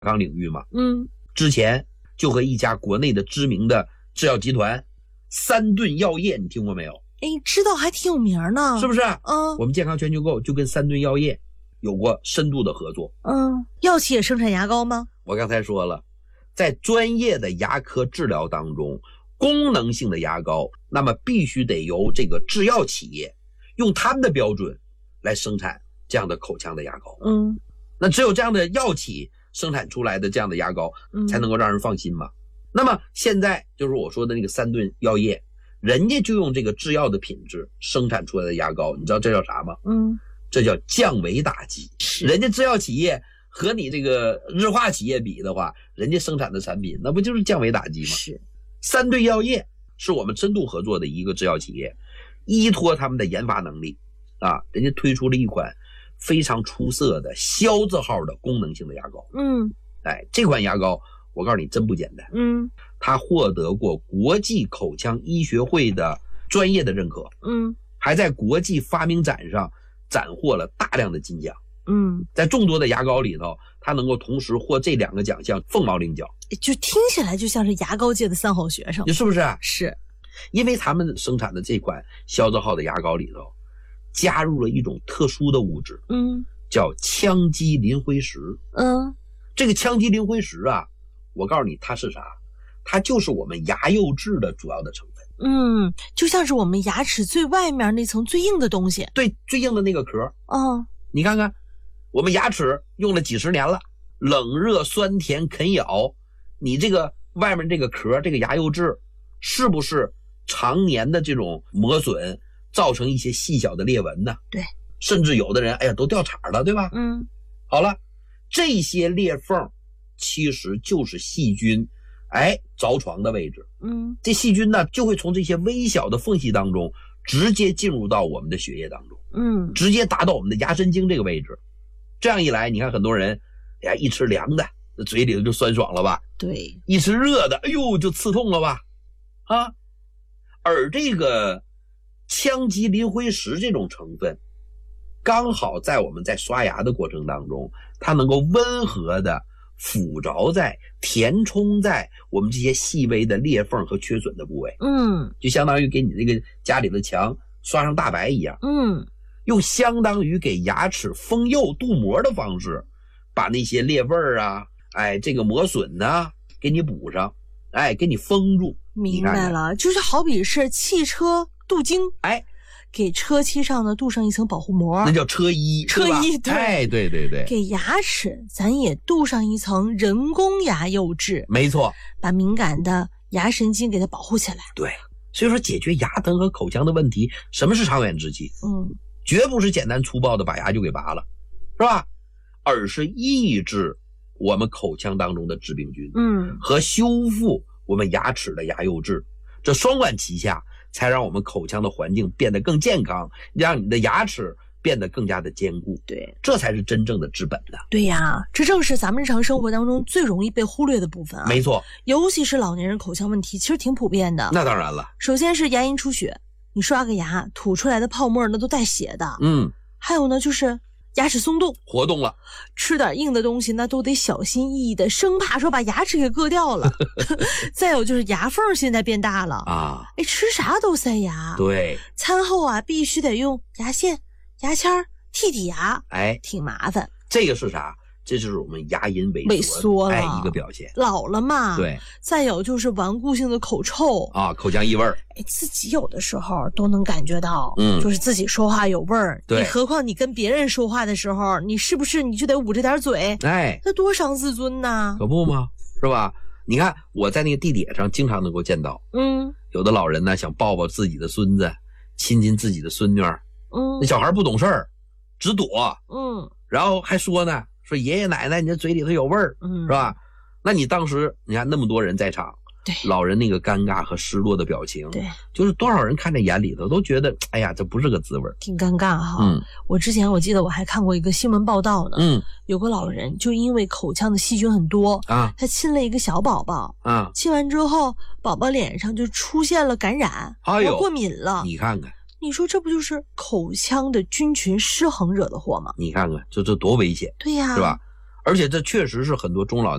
康领域嘛。 嗯， 之前就和一家国内的知名的制药集团三顿药业，你听过没有？ 哎，知道还挺有名呢， 是不是？ 嗯， 我们健康全球购就跟三顿药业有过深度的合作。 嗯，药企也生产牙膏吗？ 我刚才说了，在专业的牙科治疗当中，功能性的牙膏那么必须得由这个制药企业用他们的标准来生产这样的口腔的牙膏。 嗯， 那只有这样的药企生产出来的这样的牙膏才能够让人放心嘛。那么现在就是我说的那个三顿药业，人家就用这个制药的品质生产出来的牙膏，你知道这叫啥吗？这叫降维打击。人家制药企业和你这个日化企业比的话，人家生产的产品那不就是降维打击吗？ 是。 三顿药业是我们深度合作的一个制药企业，依托他们的研发能力啊，人家推出了一款非常出色的肖字号的功能性的牙膏。这款牙膏我告诉你真不简单。它获得过国际口腔医学会的专业的认可。还在国际发明展上斩获了大量的金奖。在众多的牙膏里头，它能够同时获这2个奖项，凤毛麟角。 就听起来就像是牙膏界的3好学生， 是不是？ 是。 因为他们生产的这款肖字号的牙膏里头加入了一种特殊的物质，叫羟基磷灰石。这个羟基磷灰石啊，我告诉你它是啥？它就是我们牙釉质的主要的成分。 就像是我们牙齿最外面那层最硬的东西。 对，最硬的那个壳。你看看我们牙齿用了几十年了，冷热酸甜啃咬，你这个外面这个壳，这个牙釉质是不是常年的这种磨损造成一些细小的裂纹呢？ 对， 甚至有的人都掉茬了，对吧？好了，这些裂缝其实就是细菌着床的位置。这细菌呢就会从这些微小的缝隙当中直接进入到我们的血液当中，直接达到我们的牙神经这个位置。这样一来，你看很多人一吃凉的嘴里头就酸爽了吧？对，一吃热的就刺痛了吧？而这个羟基磷灰石这种成分刚好在我们在刷牙的过程当中，它能够温和的附着在填充在我们这些细微的裂缝和缺损的部位。就相当于给你这个家里的墙刷上大白一样。用相当于给牙齿封釉镀膜的方式，把那些裂纹啊这个磨损啊给你补上，给你封住。 明白了，就是好比是汽车镀金，给车漆上呢镀上一层保护膜， 那叫车衣。对，对对对。 给牙齿咱也镀上一层人工牙釉质， 没错， 把敏感的牙神经给它保护起来。 对，所以说解决牙疼和口腔的问题，什么是长远之计？绝不是简单粗暴的把牙就给拔了，是吧？而是抑制我们口腔当中的致病菌，和修复我们牙齿的牙釉质，这双管齐下，才让我们口腔的环境变得更健康，让你的牙齿变得更加的坚固。 对， 这才是真正的治本的。 对呀，这正是咱们日常生活当中最容易被忽略的部分啊。 没错， 尤其是老年人口腔问题，其实挺普遍的。 那当然了， 首先是牙龈出血，你刷个牙吐出来的泡沫那都带血的。还有呢就是牙齿松动活动了， 吃点硬的东西那都得小心翼翼的，生怕说把牙齿给硌掉了。再有就是牙缝现在变大了啊，吃啥都塞牙。 对， 餐后啊必须得用牙线牙签剔牙，挺麻烦。 这个是啥？这就是我们牙龈萎缩了一个表现。 老了嘛。 对。 再有就是顽固性的口臭啊，口腔异味。 自己有的时候都能感觉到，就是自己说话有味儿。 对。 何况你跟别人说话的时候，你是不是你就得捂着点嘴？那多伤自尊呐！ 可不吗？是吧？你看我在那个地铁上经常能够见到，有的老人呢想抱抱自己的孙子，亲亲自己的孙女，那小孩不懂事儿，只躲，然后还说呢。说爷爷奶奶你这嘴里头有味儿，是吧？那你当时你看那么多人在场， 对， 老人那个尴尬和失落的表情， 对， 就是多少人看在眼里头都觉得哎呀这不是个滋味， 挺尴尬哈。我之前我记得我还看过一个新闻报道呢，有个老人就因为口腔的细菌很多啊，他亲了一个小宝宝啊，亲完之后宝宝脸上就出现了感染，过敏了。 你看看， 你说这不就是口腔的菌群失衡惹的祸吗？ 你看看这多危险。 对呀， 是吧？ 而且这确实是很多中老